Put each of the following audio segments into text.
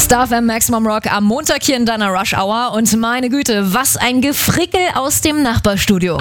Star FM Maximum Rock am Montag hier in deiner Rush Hour und meine Güte, was ein Gefrickel aus dem Nachbarstudio.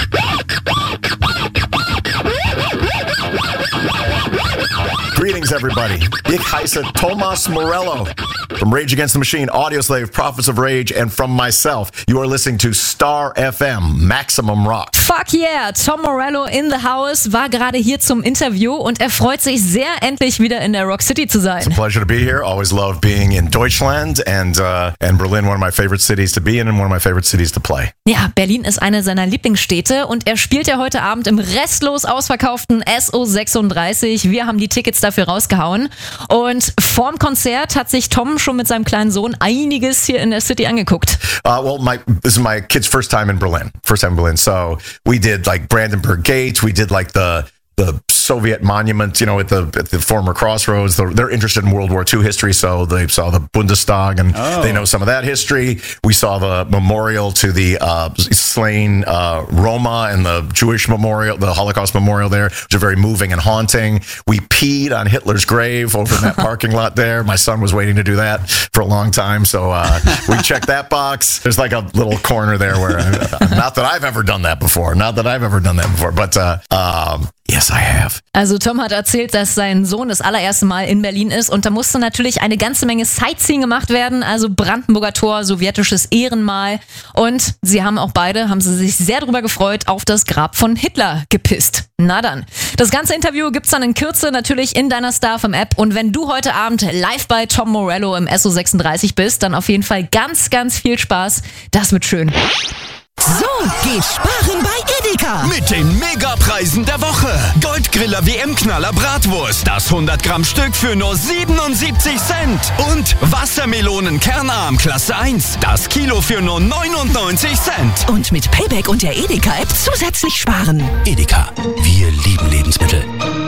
Greetings, everybody. Ich heiße Thomas Morello from Rage Against the Machine, Audioslave, Prophets of Rage, and from myself. You are listening to Star FM, Maximum Rock. Fuck yeah, Tom Morello in the house war gerade hier zum Interview und er freut sich sehr, endlich wieder in der Rock City zu sein. It's a pleasure to be here. Always love being in Deutschland and Berlin, one of my favorite cities to be in and one of my favorite cities to play. Ja, Berlin ist eine seiner Lieblingsstädte und er spielt ja heute Abend im restlos ausverkauften SO36. Wir haben die Tickets dafür rausgehauen und vorm Konzert hat sich Tom schon mit seinem kleinen Sohn einiges hier in der City angeguckt. This is my kid's first time in Berlin. So we did like Brandenburg Gate. We did like the Soviet monument, you know, at the former crossroads. They're interested in World War II history, so they saw the Bundestag and they know some of that history. We saw the memorial to the slain Roma and the Jewish memorial, the Holocaust memorial there, which is very moving and haunting. We peed on Hitler's grave over in that parking lot there. My son was waiting to do that for a long time, so we checked that box. There's like a little corner there where, not that I've ever done that before, but yes, I have. Also Tom hat erzählt, dass sein Sohn das allererste Mal in Berlin ist und da musste natürlich eine ganze Menge Sightseeing gemacht werden, also Brandenburger Tor, sowjetisches Ehrenmal und haben sie sich sehr darüber gefreut, auf das Grab von Hitler gepisst. Na dann, das ganze Interview gibt's dann in Kürze natürlich in deiner Star FM App und wenn du heute Abend live bei Tom Morello im SO36 bist, dann auf jeden Fall ganz, ganz viel Spaß. Das wird schön. So, geh sparen bei Edeka. Mit den Megapreisen der Woche. Goldgriller WM-Knaller Bratwurst. Das 100 Gramm Stück für nur 77 Cent. Und Wassermelonen Kernarm Klasse 1. Das Kilo für nur 99 Cent. Und mit Payback und der Edeka-App zusätzlich sparen. Edeka, wir lieben Lebensmittel.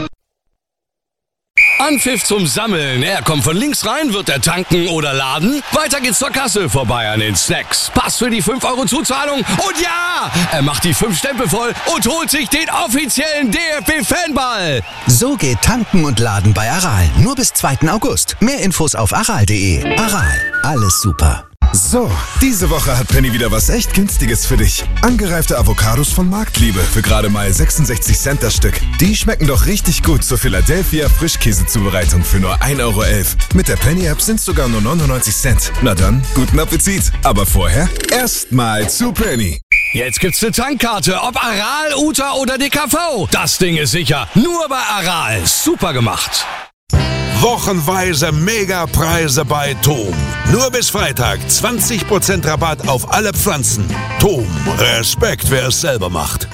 Anpfiff zum Sammeln. Er kommt von links rein, wird er tanken oder laden. Weiter geht's zur Kasse, vorbei an den Snacks. Pass für die 5 € Zuzahlung. Und ja, er macht die 5 Stempel voll und holt sich den offiziellen DFB-Fanball. So geht Tanken und Laden bei Aral. Nur bis 2. August. Mehr Infos auf aral.de. Aral, alles super. So, diese Woche hat Penny wieder was echt Günstiges für dich. Angereifte Avocados von Marktliebe für gerade mal 66 Cent das Stück. Die schmecken doch richtig gut zur Philadelphia Frischkäsezubereitung für nur 1,11 €. Mit der Penny-App sind sogar nur 99 Cent. Na dann, guten Appetit. Aber vorher erstmal zu Penny. Jetzt gibt's eine Tankkarte, ob Aral, Uta oder DKV. Das Ding ist sicher, nur bei Aral. Super gemacht. Wochenweise Megapreise bei Tom. Nur bis Freitag 20% Rabatt auf alle Pflanzen. Tom, Respekt, wer es selber macht.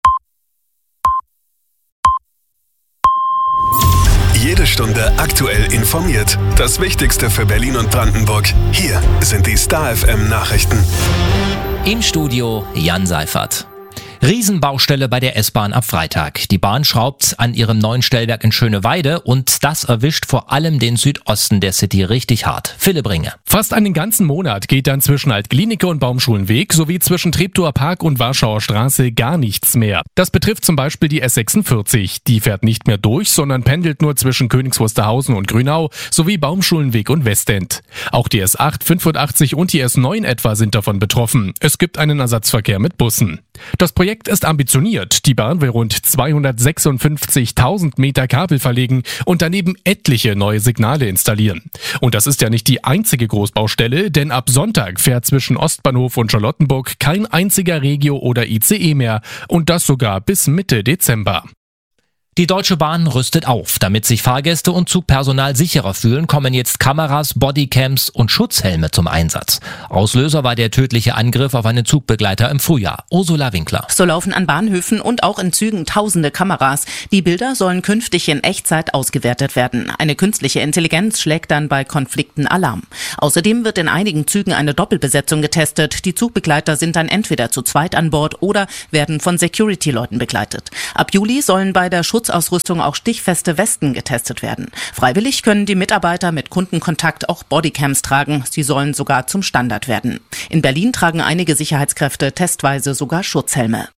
Jede Stunde aktuell informiert. Das Wichtigste für Berlin und Brandenburg. Hier sind die Star FM Nachrichten. Im Studio Jan Seifert. Riesenbaustelle bei der S-Bahn ab Freitag. Die Bahn schraubt an ihrem neuen Stellwerk in Schöneweide und das erwischt vor allem den Südosten der City richtig hart. Philipp Ringe. Fast einen ganzen Monat geht dann zwischen Alt-Glienicke und Baumschulenweg sowie zwischen Treptower Park und Warschauer Straße gar nichts mehr. Das betrifft zum Beispiel die S46. Die fährt nicht mehr durch, sondern pendelt nur zwischen Königs Wusterhausen und Grünau sowie Baumschulenweg und Westend. Auch die S8, 85 und die S9 etwa sind davon betroffen. Es gibt einen Ersatzverkehr mit Bussen. Das Projekt ist ambitioniert. Die Bahn will rund 256.000 Meter Kabel verlegen und daneben etliche neue Signale installieren. Und das ist ja nicht die einzige Großbaustelle, denn ab Sonntag fährt zwischen Ostbahnhof und Charlottenburg kein einziger Regio oder ICE mehr und das sogar bis Mitte Dezember. Die Deutsche Bahn rüstet auf. Damit sich Fahrgäste und Zugpersonal sicherer fühlen, kommen jetzt Kameras, Bodycams und Schutzhelme zum Einsatz. Auslöser war der tödliche Angriff auf einen Zugbegleiter im Frühjahr. Ursula Winkler. So laufen an Bahnhöfen und auch in Zügen tausende Kameras. Die Bilder sollen künftig in Echtzeit ausgewertet werden. Eine künstliche Intelligenz schlägt dann bei Konflikten Alarm. Außerdem wird in einigen Zügen eine Doppelbesetzung getestet. Die Zugbegleiter sind dann entweder zu zweit an Bord oder werden von Security-Leuten begleitet. Ab Juli sollen bei der Schutzausrüstung auch stichfeste Westen getestet werden. Freiwillig können die Mitarbeiter mit Kundenkontakt auch Bodycams tragen. Sie sollen sogar zum Standard werden. In Berlin tragen einige Sicherheitskräfte testweise sogar Schutzhelme.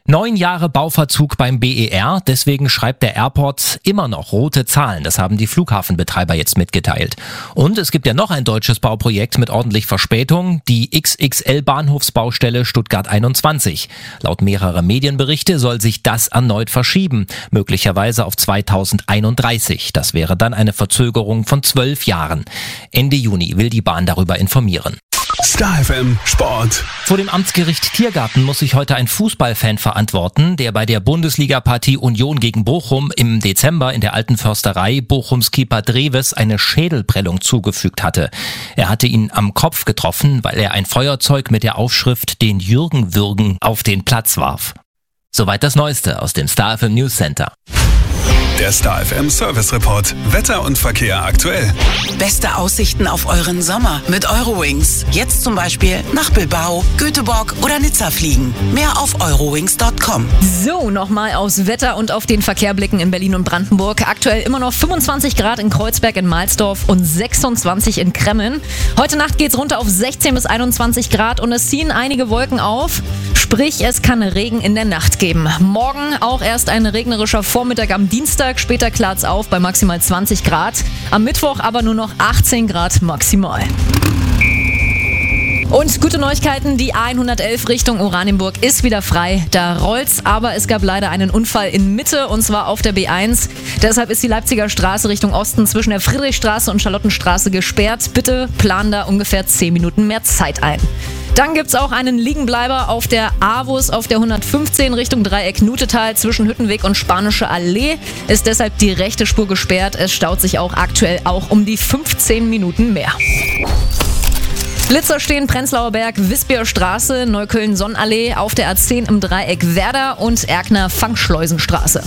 9 Jahre Bauverzug beim BER, deswegen schreibt der Airport immer noch rote Zahlen. Das haben die Flughafenbetreiber jetzt mitgeteilt. Und es gibt ja noch ein deutsches Bauprojekt mit ordentlich Verspätung, die XXL-Bahnhofsbaustelle Stuttgart 21. Laut mehrerer Medienberichte soll sich das erneut verschieben, möglicherweise auf 2031. Das wäre dann eine Verzögerung von 12 Jahren. Ende Juni will die Bahn darüber informieren. Star FM Sport. Vor dem Amtsgericht Tiergarten muss sich heute ein Fußballfan verantworten, der bei der Bundesliga-Partie Union gegen Bochum im Dezember in der Alten Försterei Bochums Keeper Dreves eine Schädelprellung zugefügt hatte. Er hatte ihn am Kopf getroffen, weil er ein Feuerzeug mit der Aufschrift "Den Jürgen würgen" auf den Platz warf. Soweit das Neueste aus dem Star FM News Center. Der Star FM Service Report. Wetter und Verkehr aktuell. Beste Aussichten auf euren Sommer mit Eurowings. Jetzt zum Beispiel nach Bilbao, Göteborg oder Nizza fliegen. Mehr auf eurowings.com. So, nochmal aufs Wetter und auf den Verkehr blicken in Berlin und Brandenburg. Aktuell immer noch 25 Grad in Kreuzberg in Mahlsdorf und 26 in Kremmen. Heute Nacht geht's runter auf 16 bis 21 Grad und es ziehen einige Wolken auf. Sprich, es kann Regen in der Nacht geben. Morgen auch erst ein regnerischer Vormittag am Dienstag. Später klart's auf bei maximal 20 Grad. Am Mittwoch aber nur noch 18 Grad maximal. Und gute Neuigkeiten, die A111 Richtung Oranienburg ist wieder frei. Da rollt's, aber es gab leider einen Unfall in Mitte und zwar auf der B1. Deshalb ist die Leipziger Straße Richtung Osten zwischen der Friedrichstraße und Charlottenstraße gesperrt. Bitte plan da ungefähr 10 Minuten mehr Zeit ein. Dann gibt's auch einen Liegenbleiber auf der AWUS auf der 115 Richtung Dreieck Nutetal zwischen Hüttenweg und Spanische Allee. Ist deshalb die rechte Spur gesperrt. Es staut sich auch aktuell auch um die 15 Minuten mehr. Blitzer stehen Prenzlauer Berg, Wispia Straße, Neukölln-Sonnenallee, auf der A10 im Dreieck Werder und Erkner-Fangschleusenstraße.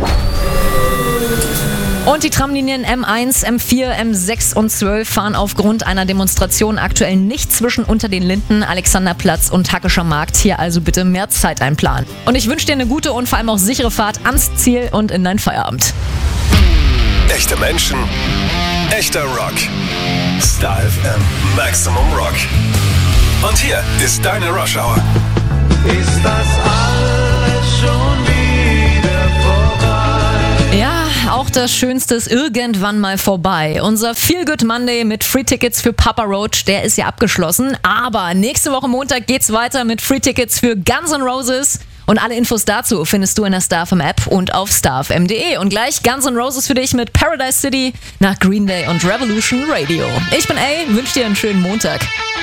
Und die Tramlinien M1, M4, M6 und 12 fahren aufgrund einer Demonstration aktuell nicht zwischen Unter den Linden, Alexanderplatz und Hackescher Markt. Hier also bitte mehr Zeit einplanen. Und ich wünsche dir eine gute und vor allem auch sichere Fahrt ans Ziel und in dein Feierabend. Echte Menschen, echter Rock. Star FM Maximum Rock. Und hier ist deine Rush Hour. Ist das alles schon wieder vorbei? Ja, auch das Schönste ist irgendwann mal vorbei. Unser Feel Good Monday mit Free Tickets für Papa Roach, der ist ja abgeschlossen. Aber nächste Woche Montag geht's weiter mit Free Tickets für Guns N' Roses. Und alle Infos dazu findest du in der Star FM App und auf starfm.de. Und gleich Guns N' Roses für dich mit Paradise City nach Green Day und Revolution Radio. Ich bin A, wünsche dir einen schönen Montag.